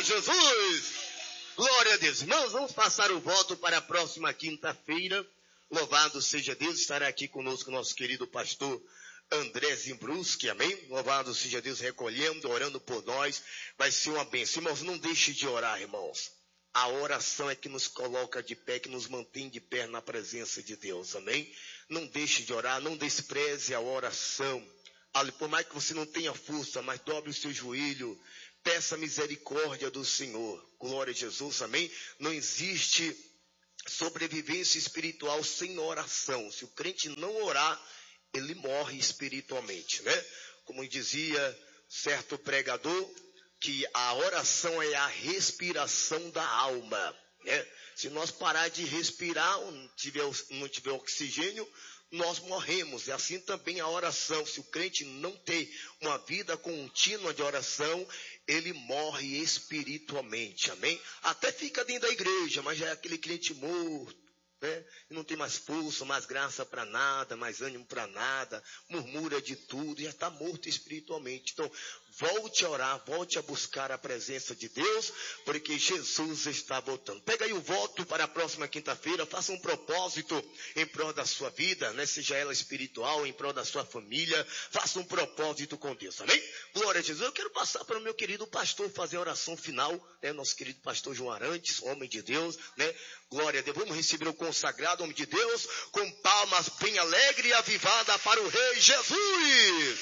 a Jesus. Glória a Deus. Irmãos, vamos passar o voto para a próxima quinta-feira. Louvado seja Deus, estará aqui conosco o nosso querido pastor André Zimbruski, amém? Louvado seja Deus, recolhendo, orando por nós. Vai ser uma bênção. Irmãos, não deixe de orar, irmãos. A oração é que nos coloca de pé, que nos mantém de pé na presença de Deus, amém? Não deixe de orar, não despreze a oração. Por mais que você não tenha força, mas dobre o seu joelho, peça misericórdia do Senhor. Glória a Jesus, amém? Não existe sobrevivência espiritual sem oração. Se o crente não orar, ele morre espiritualmente, né? Como dizia certo pregador, que a oração é a respiração da alma, né? Se nós parar de respirar, não tiver oxigênio, nós morremos. E assim também a oração. Se o crente não tem uma vida contínua de oração, ele morre espiritualmente, amém? Até fica dentro da igreja, mas já é aquele crente morto, né? E não tem mais força, mais graça para nada, mais ânimo para nada, murmura de tudo, já está morto espiritualmente. Então, volte a orar, volte a buscar a presença de Deus, porque Jesus está voltando. Pega aí o voto para a próxima quinta-feira, faça um propósito em prol da sua vida, né? Seja ela espiritual, em prol da sua família, faça um propósito com Deus, amém? Glória a Jesus. Eu quero passar para o meu querido pastor fazer a oração final, né? Nosso querido pastor João Arantes, homem de Deus, né? Glória a Deus. Vamos receber o consagrado homem de Deus com palmas bem alegre e avivada para o Rei Jesus.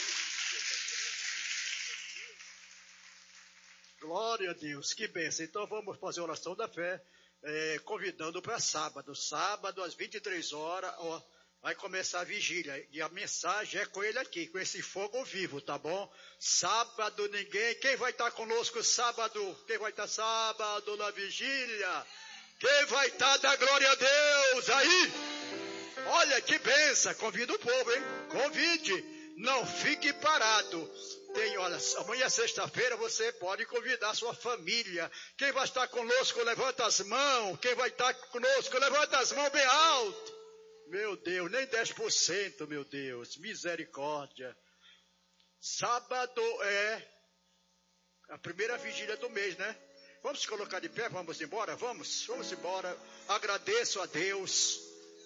Glória a Deus, que bênção. Então vamos fazer a oração da fé, convidando para sábado. Sábado às 23 horas, ó, vai começar a vigília. E a mensagem é com ele aqui, com esse fogo vivo, tá bom? Sábado quem vai estar conosco sábado? Quem vai estar sábado na vigília? Quem vai estar da glória a Deus aí? Olha que bênção, convida o povo, hein? Convide, não fique parado. Olha, amanhã é sexta-feira, você pode convidar a sua família. Quem vai estar conosco, levanta as mãos. Quem vai estar conosco, levanta as mãos bem alto. Meu Deus, nem 10%, meu Deus, misericórdia. Sábado é a primeira vigília do mês, né? Vamos se colocar de pé, vamos embora? Vamos embora. Agradeço a Deus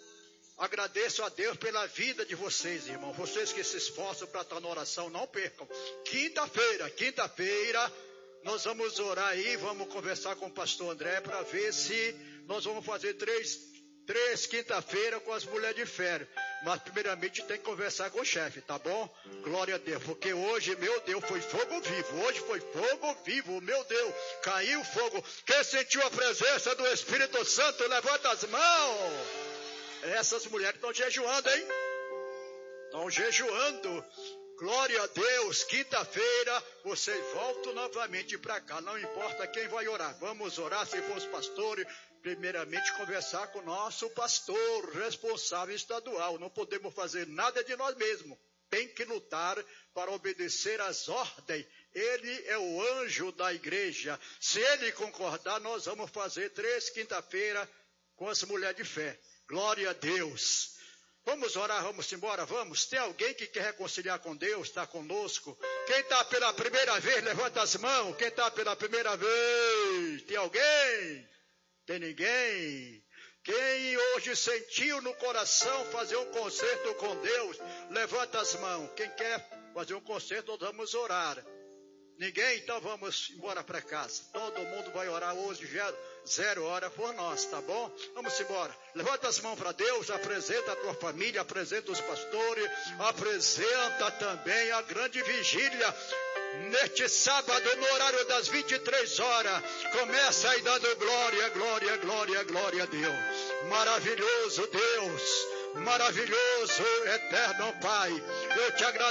pela vida de vocês, irmão. Vocês que se esforçam para estar na oração, não percam. Quinta-feira, nós vamos orar aí, vamos conversar com o pastor André para ver se nós vamos fazer três quinta-feira com as mulheres de fé. Mas primeiramente tem que conversar com o chefe, tá bom? Glória a Deus, porque hoje, meu Deus, foi fogo vivo. Hoje foi fogo vivo, meu Deus. Caiu fogo. Quem sentiu a presença do Espírito Santo, levanta as mãos. Essas mulheres estão jejuando, hein? Estão jejuando. Glória a Deus. Quinta-feira, vocês voltam novamente para cá. Não importa quem vai orar. Vamos orar, se for os pastores. Primeiramente, conversar com o nosso pastor, responsável estadual. Não podemos fazer nada de nós mesmos. Tem que lutar para obedecer às ordens. Ele é o anjo da igreja. Se ele concordar, nós vamos fazer 3 quinta-feira com as mulheres de fé. Glória a Deus. Vamos orar, vamos embora, vamos. Tem alguém que quer reconciliar com Deus, está conosco? Quem está pela primeira vez, levanta as mãos. Quem está pela primeira vez? Tem alguém? Tem ninguém? Quem hoje sentiu no coração fazer um concerto com Deus, levanta as mãos. Quem quer fazer um concerto, nós vamos orar. Ninguém? Então vamos embora para casa. Todo mundo vai orar hoje, 0 hora por nós, tá bom? Vamos embora. Levanta as mãos para Deus, apresenta a tua família, apresenta os pastores, apresenta também a grande vigília. Neste sábado, no horário das 23 horas, começa aí dando glória, glória, glória, glória a Deus. Maravilhoso Deus, maravilhoso, eterno Pai, eu te agradeço.